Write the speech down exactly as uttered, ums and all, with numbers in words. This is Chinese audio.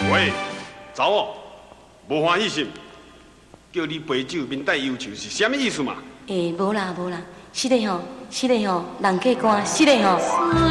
喂，查某，无欢喜心，叫你陪酒面带忧愁是啥物意思嘛？ 诶，无啦无啦，是的吼，是的吼，人客官，是的吼。